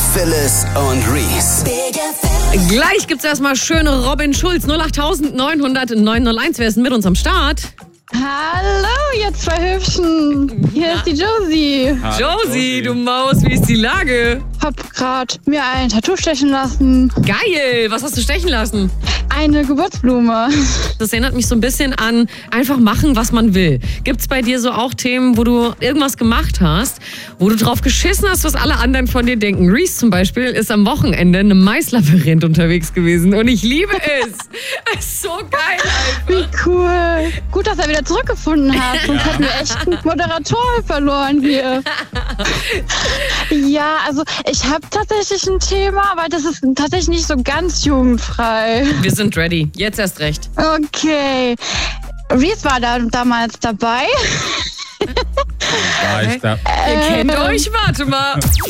Phyllis und Reese. Gleich gibt's erstmal schöne Robin Schulz. 08900 901. Wer ist denn mit uns am Start? Hallo, ihr zwei Hübschen. Hier ist die Josie. Josie, du Maus, wie ist die Lage? Hab grad mir ein Tattoo stechen lassen. Geil, was hast du stechen lassen? Eine Geburtsblume. Das erinnert mich so ein bisschen an einfach machen, was man will. Gibt's bei dir so auch Themen, wo du irgendwas gemacht hast, wo du drauf geschissen hast, was alle anderen von dir denken? Reese zum Beispiel ist am Wochenende in einem Maislabyrinth unterwegs gewesen und ich liebe es. Es ist so geil einfach. Wie cool. Gut, dass er wieder zurückgefunden hat. Sonst hätten wir echt einen Moderator verloren hier. Ja, also ich habe tatsächlich ein Thema, aber das ist tatsächlich nicht so ganz jugendfrei. Wir sind ready. Jetzt erst recht. Okay. Reese war da damals dabei. War ich da? Ihr kennt euch, warte mal.